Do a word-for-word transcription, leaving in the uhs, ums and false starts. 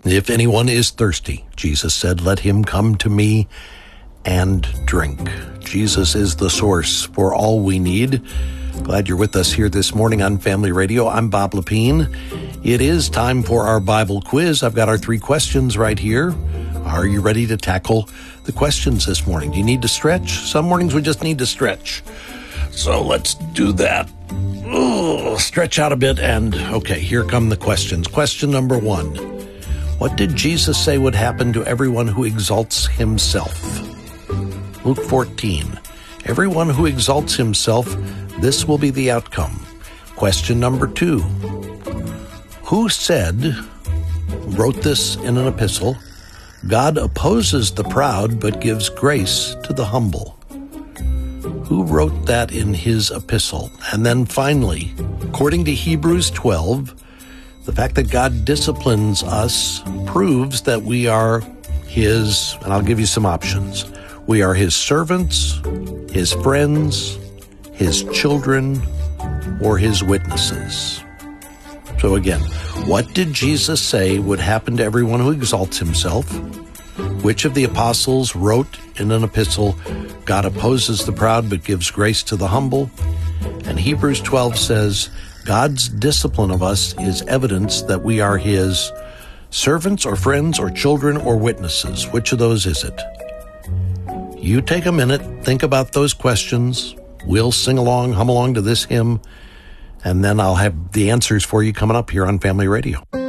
If anyone is thirsty, Jesus said, let him come to me and drink. Jesus is the source for all we need. Glad you're with us here this morning on Family Radio. I'm Bob Lepine. It is time for our Bible quiz. I've got our three questions right here. Are you ready to tackle the questions this morning? Do you need to stretch? Some mornings we just need to stretch. So let's do that. Ooh, stretch out a bit and, okay, here come the questions. Question number one. What did Jesus say would happen to everyone who exalts himself? Luke fourteen. Everyone who exalts himself, this will be the outcome. Question number two. Who said, wrote this in an epistle, God opposes the proud but gives grace to the humble? Who wrote that in his epistle? And then finally, according to Hebrews twelve, the fact that God disciplines us proves that we are his, and I'll give you some options. We are his servants, his friends, his children, or his witnesses. So again, what did Jesus say would happen to everyone who exalts himself? Which of the apostles wrote in an epistle, God opposes the proud but gives grace to the humble? And Hebrews twelve says, God's discipline of us is evidence that we are his servants or friends or children or witnesses. Which of those is it? You take a minute, think about those questions. We'll sing along, hum along to this hymn, and then I'll have the answers for you coming up here on Family Radio.